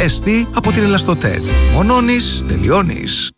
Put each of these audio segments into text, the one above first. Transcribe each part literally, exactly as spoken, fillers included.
Εστί από την Ελαστοτέτ. Μονώνεις, τελειώνεις.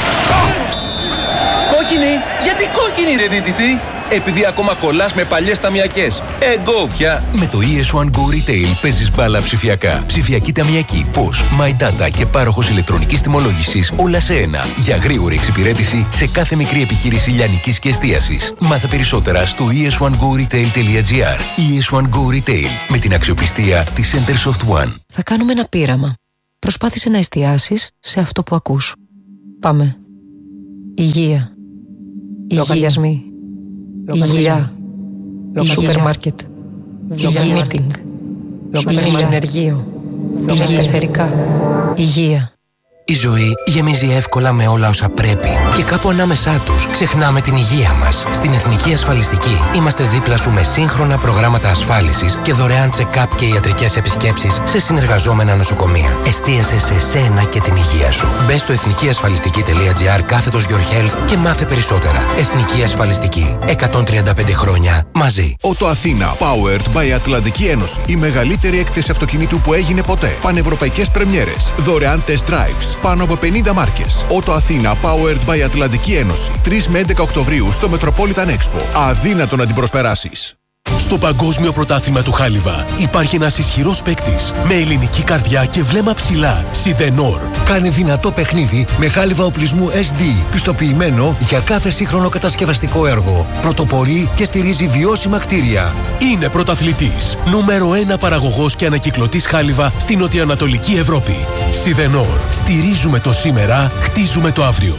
Κόκκινη! Γιατί κόκκινη ρε δίτητη? Επειδή ακόμα κολλάς με παλιές ταμιακές. Εγώ πια. Με το ι ες βαν Go Retail παίζεις μπάλα ψηφιακά. Ψηφιακή ταμιακή, πώς, My Data και πάροχος ηλεκτρονικής τιμολόγησης, όλα σε ένα. Για γρήγορη εξυπηρέτηση σε κάθε μικρή επιχείρηση λιανικής και εστίασης. Μάθε περισσότερα στο ι ες βαν go retail τελεία τζι άρ. ι ες βαν Go Retail, με την αξιοπιστία της Centersoft One. Θα κάνουμε ένα πείραμα. Προσπάθησε να εστιάσεις σε αυτό που ακούς. Πάμε. Υγεία. Λογαριασμοί. Υγεία. Σούπερ μάρκετ. Υγεία μίτινγκ. Υγεία ενεργείο. Υγεία εθερικά. Υγεία. Η ζωή γεμίζει εύκολα με όλα όσα πρέπει και κάπου ανάμεσά τους ξεχνάμε την υγεία μας. Στην Εθνική Ασφαλιστική είμαστε δίπλα σου με σύγχρονα προγράμματα ασφάλισης και δωρεάν check-up και ιατρικές επισκέψεις σε συνεργαζόμενα νοσοκομεία. Εστίασε σε σένα και την υγεία σου. Μπες στο εθνικιασφαλιστική τελεία τζι άρ κάθετος Your Health και μάθε περισσότερα. Εθνική Ασφαλιστική. εκατόν τριάντα πέντε χρόνια μαζί. Ότο Αθήνα, powered by Ατλαντική Ένωση. Η μεγαλύτερη έκθεση αυτοκινήτου που έγινε ποτέ. Πανευρωπαϊκές πρεμιέρες. Δωρεάν test drives. Πάνω από πενήντα μάρκες. Ότο Αθήνα, powered by Ατλαντική Ένωση. τρεις με έντεκα Οκτωβρίου στο Metropolitan Expo. Αδύνατο να την προσπεράσεις. Στο Παγκόσμιο Πρωτάθλημα του Χάλιβα υπάρχει ένας ισχυρός παίκτης με ελληνική καρδιά και βλέμμα ψηλά. Σιδενόρ. Κάνει δυνατό παιχνίδι με χάλιβα οπλισμού ες ντι, πιστοποιημένο για κάθε σύγχρονο κατασκευαστικό έργο. Πρωτοπορεί και στηρίζει βιώσιμα κτίρια. Είναι πρωταθλητής. Νούμερο ένα παραγωγός και ανακυκλωτής χάλιβα στην νοτιοανατολική Ευρώπη. Σιδενόρ. Στηρίζουμε το σήμερα, χτίζουμε το αύριο.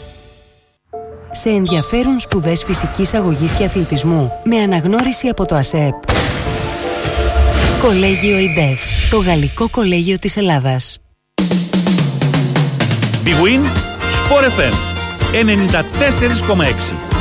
Σε ενδιαφέρουν σπουδές φυσικής αγωγής και αθλητισμού με αναγνώριση από το ΑΣΕΠ. Κολέγιο ΙΝΤΕΦ, το γαλλικό κολέγιο της Ελλάδας. Big Win, Sport εφ εμ ενενήντα τέσσερα κόμμα έξι.